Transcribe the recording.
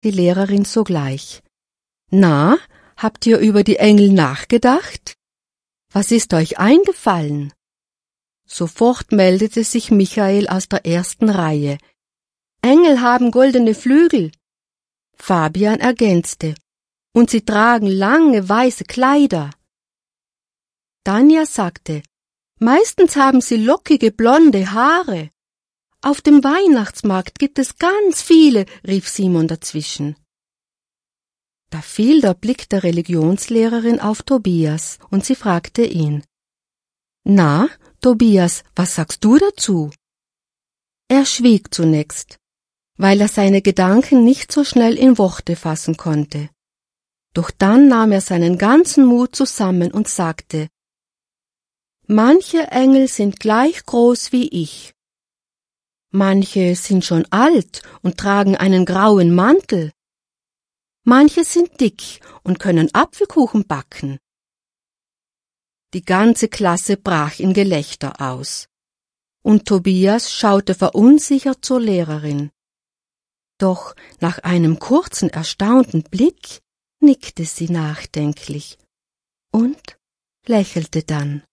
die Lehrerin sogleich. »Na, habt ihr über die Engel nachgedacht? Was ist euch eingefallen?« Sofort meldete sich Michael aus der ersten Reihe. »Engel haben goldene Flügel.« Fabian ergänzte. »Und sie tragen lange weiße Kleider.« Tanja sagte, »Meistens haben sie lockige blonde Haare.« »Auf dem Weihnachtsmarkt gibt es ganz viele«, rief Simon dazwischen. Da fiel der Blick der Religionslehrerin auf Tobias und sie fragte ihn. »Na, Tobias, was sagst du dazu?« Er schwieg zunächst, weil er seine Gedanken nicht so schnell in Worte fassen konnte. Doch dann nahm er seinen ganzen Mut zusammen und sagte, »Manche Engel sind gleich groß wie ich. Manche sind schon alt und tragen einen grauen Mantel. Manche sind dick und können Apfelkuchen backen.« Die ganze Klasse brach in Gelächter aus, und Tobias schaute verunsichert zur Lehrerin. Doch nach einem kurzen, erstaunten Blick nickte sie nachdenklich und lächelte dann.